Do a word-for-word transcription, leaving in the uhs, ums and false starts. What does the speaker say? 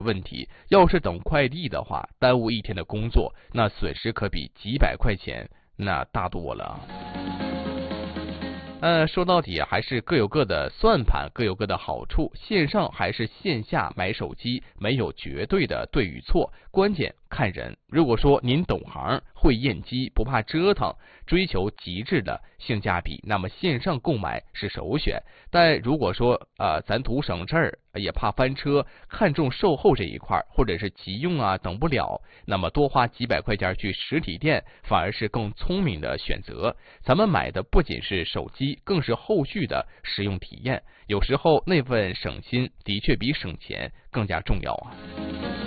问题。要是等快递的话，耽误一天的工作，那损失可比几百块钱那大多了。呃，说到底还是各有各的算盘，各有各的好处。线上还是线下买手机，没有绝对的对与错，关键看人。如果说您懂行，会验机，不怕折腾，追求极致的性价比，那么线上购买是首选。但如果说呃咱图省事儿，也怕翻车，看重售后这一块，或者是急用啊等不了，那么多花几百块钱去实体店，反而是更聪明的选择。咱们买的不仅是手机，更是后续的使用体验。有时候那份省心的确比省钱更加重要啊。